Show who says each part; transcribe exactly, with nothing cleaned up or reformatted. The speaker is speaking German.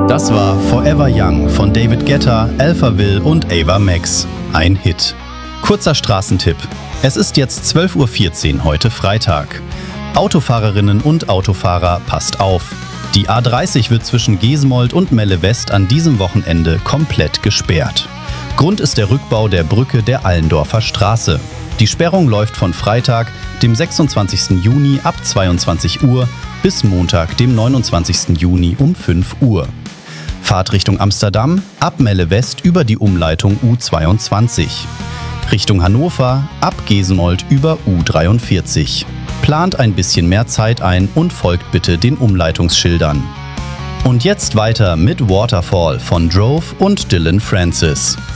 Speaker 1: Das war Forever Young von David Guetta, Alphaville und Ava Max. Ein Hit. Kurzer Straßentipp. Es ist jetzt zwölf Uhr vierzehn, heute Freitag. Autofahrerinnen und Autofahrer, passt auf. Die A dreißig wird zwischen Geesmold und Melle West an diesem Wochenende komplett gesperrt. Grund ist der Rückbau der Brücke der Allendorfer Straße. Die Sperrung läuft von Freitag, dem sechsundzwanzigsten Juni ab zweiundzwanzig Uhr bis Montag, dem neunundzwanzigsten Juni um fünf Uhr. Fahrt Richtung Amsterdam ab Melle West über die Umleitung U zweiundzwanzig. Richtung Hannover ab Geesmold über U dreiundvierzig. Plant ein bisschen mehr Zeit ein und folgt bitte den Umleitungsschildern. Und jetzt weiter mit Waterfall von Drove und Dylan Francis.